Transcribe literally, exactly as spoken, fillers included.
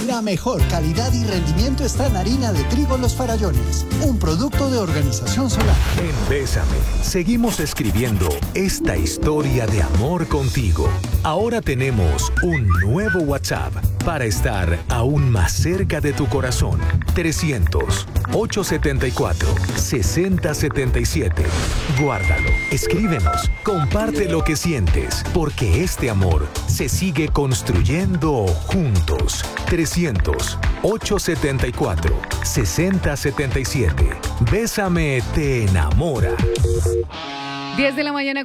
La mejor calidad y rendimiento está en harina de trigo Los Farallones, un producto de Organización Solar. En Bésame, seguimos escribiendo esta historia de amor contigo. Ahora tenemos un nuevo WhatsApp para estar aún más cerca de tu corazón. trescientos, ochocientos setenta y cuatro, sesenta setenta y siete. Guárdalo, escríbenos, comparte lo que sientes, porque este amor se sigue construyendo juntos. trescientos, ochocientos setenta y cuatro, sesenta setenta y siete. Bésame te enamora. diez de la mañana.